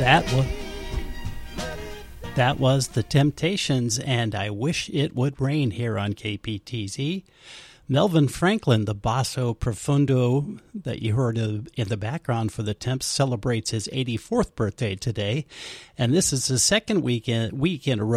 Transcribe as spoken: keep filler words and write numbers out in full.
That was that was The Temptations, and I Wish It Would Rain here on K P T Z. Melvin Franklin, the basso profundo that you heard in the background for the Temps, celebrates his eighty-fourth birthday today, and this is the second week in, week in a row